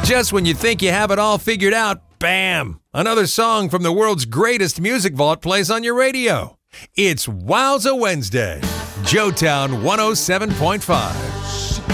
Just when you think you have it all figured out, bam! Another song from the world's greatest music vault plays on your radio. It's Wowza Wednesday. Joetown 107.5.